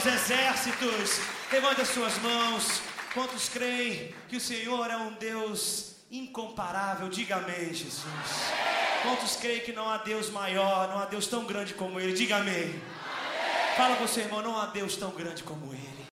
dos exércitos, levante as suas mãos. Quantos creem que o Senhor é um Deus incomparável? Diga amém, Jesus. Quantos creem que não há Deus maior, não há Deus tão grande como Ele? Diga amém. Fala com o seu irmão, não há Deus tão grande como Ele.